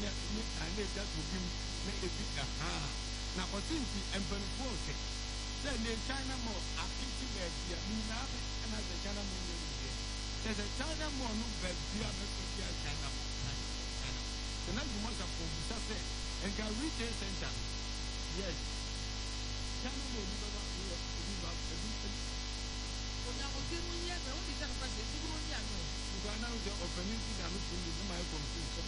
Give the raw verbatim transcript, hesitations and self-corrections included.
ne ne ane da to bim na ebi aha na ɔtinti empanfo sɛ sɛ ne China mo akiti baabi a nyina be na sɛ China mo ne ne sɛ sɛ China mo no baabi a bɛ so bia China mo China sɛ na di mo sa ko bisa sɛ enka retail center yes China mo ni baba